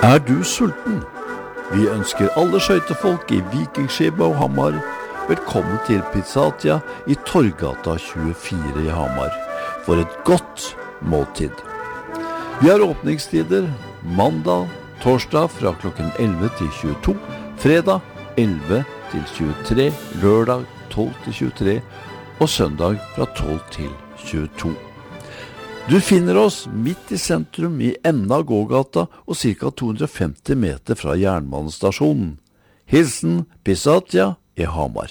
Er du sulten? Vi ønsker alle skøytefolk i Vikingskipet og Hamar velkommen til Pizzatia i Torggata 24 i Hamar for et godt måltid. Vi har åpningstider mandag, torsdag fra klokken 11 til 22, fredag 11 til 23, lørdag 12 til 23 og søndag fra 12 til 22. Du finner oss midt i sentrum i enden av gågata og ca. 250 meter fra jernbanestasjonen. Hilsen Pizzatia i Hamar.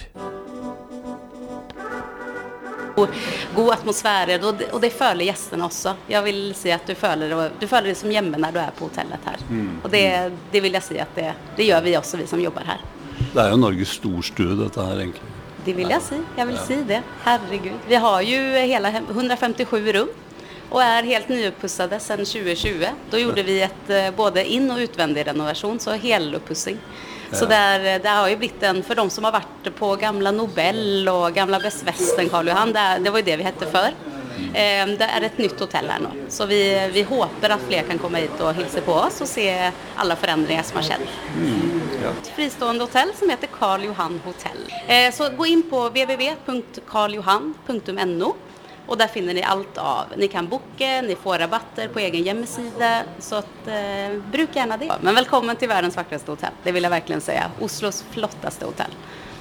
God atmosfär och det följer gästerna också. Jag vill säga att du följer det som hjemme när du är på hotellet här. Och det vill jag säga att det gör vi också, vi som jobbar här. Det är ju Norges storstue detta här egentligen. Det vill jag säga. Jag vill säga det. Herregud. Vi har ju hela 157 rum. Och är helt nyuppussade sedan 2020. Då gjorde vi ett både in- och utvändig renovation, så heluppussing. Så där har ju blivit en, för de som har varit på gamla Nobel och gamla Best Western Karl Johan, det var ju det vi hette för. Det är ett nytt hotell här nu. Så vi hoppas att fler kan komma hit och hilsa på oss och se alla förändringar som har skett. Ett fristående hotell som heter Karl Johan Hotel. Så gå in på www.karljohan.no. Och där finner ni allt av. Ni kan boka, ni får rabatter på egen hemsida. Så att, bruk gärna det. Men välkommen till världens vackraste hotell. Det vill jag verkligen säga. Oslos flottaste hotell.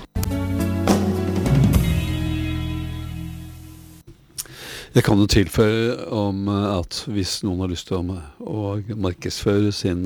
Jeg kan jo tilføye om at hvis noen har lyst til å markedsføre sin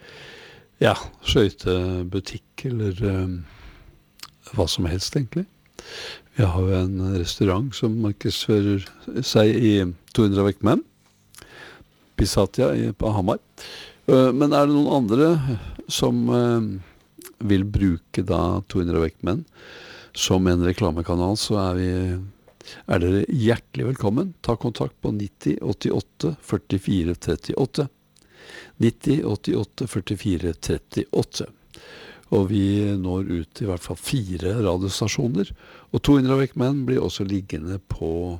skøytebutikk eller hva som helst egentlig. Vi har jo en restaurant som markedsfører seg i 200 vektmenn, Pizzatia på Hamar. Men er det noen andre som vil bruke da 200 vektmenn som en reklamekanal, så er dere hjertelig velkommen. Ta kontakt på 90 88 44 38. 90 88 44 38. Og vi når ut i hvert fall 4 radiostasjoner. Og 200 vektmenn blir også liggende på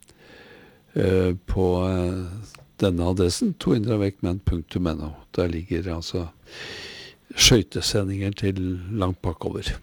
denne adressen, 200vektmenn.no. Der ligger altså skøytesendinger til langt bakover.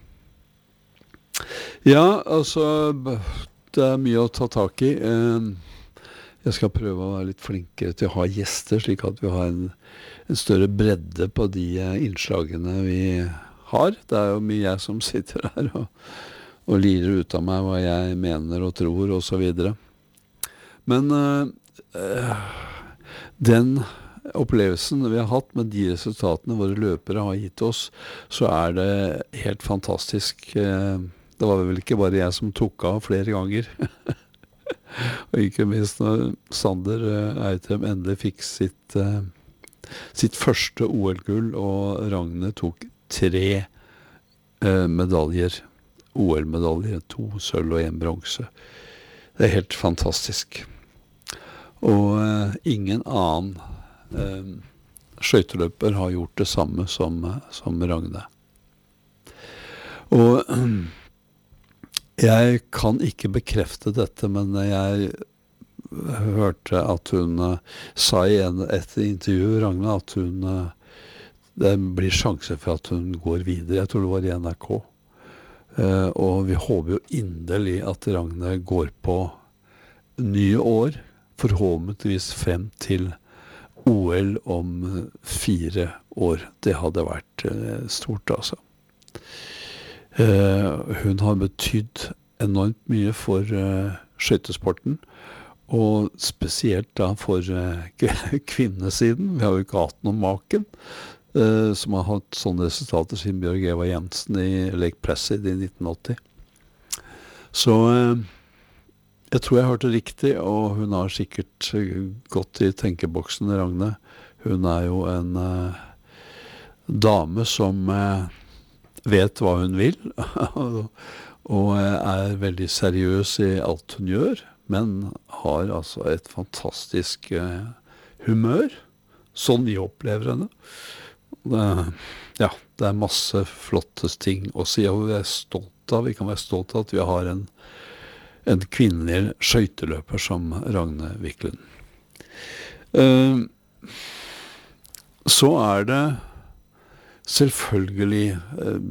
Ja, altså, det er mye å ta tak i. Jeg skal prøve å være litt flinkere til å ha gjester, slik at vi har en større bredde på de innslagene vi har. Det er jo mye jeg som sitter her og lirer ut av meg hva jeg mener og tror og så videre. Men den opplevelsen vi har hatt med de resultatene våre løpere har gitt oss, så er det helt fantastisk. Det var vel ikke bare jeg som tok av flere ganger. Og ikke minst når Sander Eitrem endelig fikk sitt første OL-gull, og Ragne tok 3 medaljer, OL-medaljer, 2 sølv og 1 bronse. Det er helt fantastisk. Og ingen annen skøyteløper har gjort det samme som Ragne. Og jeg kan ikke bekrefte dette, men jeg hørte at hun sa i et intervju, Ragne, at det blir sjanse for at hun går videre. Jeg tror det var i NRK. Og vi håper jo inderlig at Ragne går på nye år, forhåpentligvis frem til OL om 4 år. Det hadde vært stort, altså. Hun har betydd enormt mye for skøytesporten, og spesielt da for kvinnesiden. Vi har jo ikke hatt noen maken som har hatt sånne resultater siden Bjørg Eva Jensen i Lake Placid i 1980. Så jeg tror jeg hørte riktig, og hun har sikkert gått i tenkeboksen, Ragne. Hun er jo en dame som vet hva hun vil, og er veldig seriøs i alt hun gjør, men har altså et fantastisk humør, sånn vi opplever henne. Det er masse flotte ting å si, og vi kan være stolt av at vi har en kvinnelig skøyteløper som Ragne Wiklund. Så er det Selvfølgelig.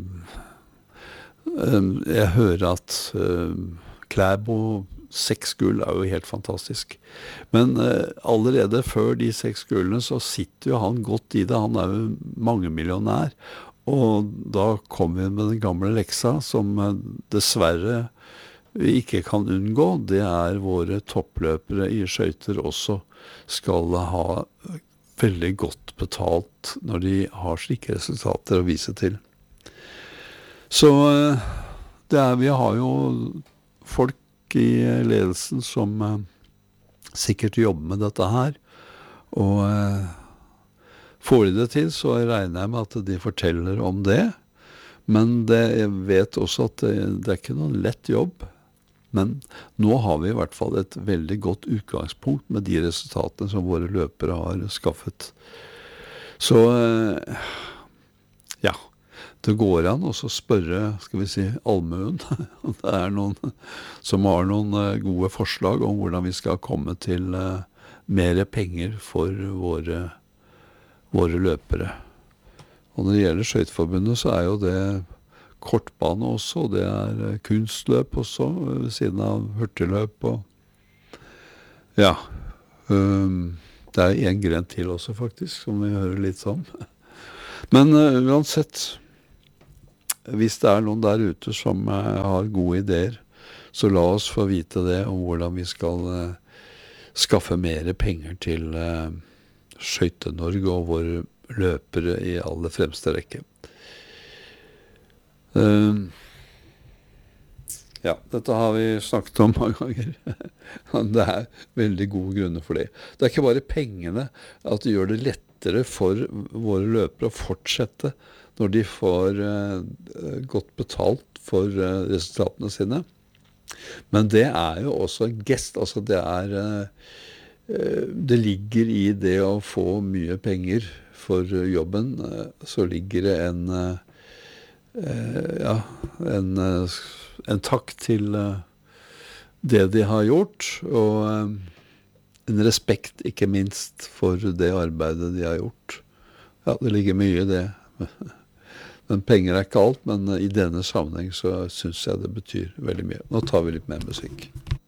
Jeg hører at Klæbo 6 gull jo helt fantastisk. Men allerede før de 6 gullene så sitter jo han godt i det. Han jo mangemillionær. Og da kommer vi med den gamle leksa som dessverre vi ikke kan unngå. Det våre toppløpere i skøyter også skal ha veldig godt betalt når de har slike resultater å vise til. Så vi har jo folk i ledelsen som sikkert jobber med dette her, og får de det til, så regner jeg med at de forteller om det, men jeg vet også at det ikke noen lett jobb. Men nå har vi i hvert fall et veldig godt utgangspunkt med de resultatene som våre løpere har skaffet. Så ja, det går an også å spørre, skal vi si, allmuen, om det noen som har noen gode forslag om hvordan vi skal komme til mer penger for våre løpere. Og når det gjelder Skøyteforbundet, så jo det kortbane også, det kunstløp også, ved siden av hurtigløp. Og ja, det en gren til også faktisk, som vi hører litt om. Men uansett, hvis det noen der ute som har gode ideer, så la oss få vite det om hvordan vi skal skaffe mer penger til Skøyte-Norge og våre løpere i aller fremste rekke. Ja, dette har vi snakket om mange ganger. Det veldig gode grunner for det. Det ikke bare pengene at det gjør det lettere for våre løpere å fortsette når de får godt betalt for resultatene sine. Men det jo også en gest, altså det ligger i det å få mye penger for jobben, så ligger det en takk til det de har gjort, og en respekt ikke minst for det arbeidet de har gjort. Ja, det ligger mye i det. Men penger ikke alt, men i denne sammenheng så synes jeg det betyr veldig mye. Nå tar vi litt mer musikk.